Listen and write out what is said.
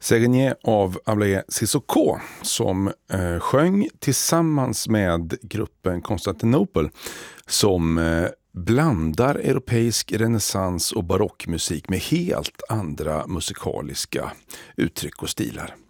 Séganie av Ablaye Sissoko som sjöng tillsammans med gruppen Konstantinopel som blandar europeisk renässans och barockmusik med helt andra musikaliska uttryck och stilar.